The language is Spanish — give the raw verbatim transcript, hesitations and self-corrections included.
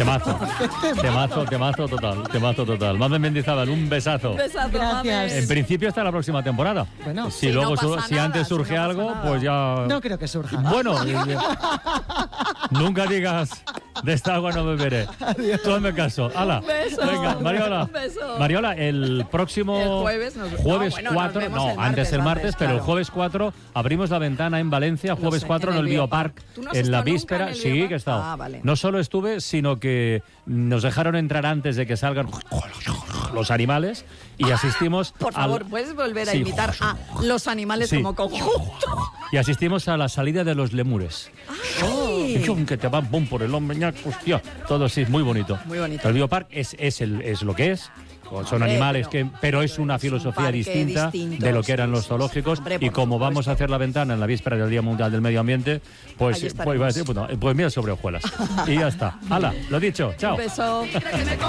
Temazo. Temazo, temazo total. Temazo total. Mamen Mendizábal, un besazo. Un besazo, Gracias. En principio hasta la próxima temporada. Bueno, si Sí, luego no su- pasa si nada, antes si surge no pasa algo, nada. pues ya. no creo que surja. Bueno, eh, nunca digas de esta agua no beberé. Tú hazme caso. Hala. Un beso. Venga, Mariola. Un beso. Mariola, el próximo El jueves nos- jueves no, bueno, nos cuatro, vemos no, el martes, antes el martes, antes, pero el claro. jueves cuatro abrimos la ventana en Valencia, jueves sé, cuatro en en el el Biopark, Biopark. ¿Tú no has en la estado nunca víspera. en el Sí, Biopark? que he estado. Ah, vale. No solo estuve, sino que nos dejaron entrar antes de que salgan los animales y asistimos Por favor, al- ¿puedes volver a Sí. imitar a los animales Sí. como conjunto? y asistimos a la salida de los lemures. Ay. Y chum, que te van pum por el hombro, ñac, hostia, todo sí, muy bonito. Muy bonito. El Biopark es, es, el, es lo que es. Son Hombre, animales, pero- que, pero es una es un filosofía parque distinta distinto, de lo que eran sí, los sí, zoológicos. sí. Hombre, Y por como supuesto. vamos a hacer la ventana en la víspera del Día Mundial del Medio Ambiente, pues, Ahí pues, estaremos. iba a decir, bueno, pues mira sobre hojuelas. Y ya está. Hala, lo dicho, chao. Un beso.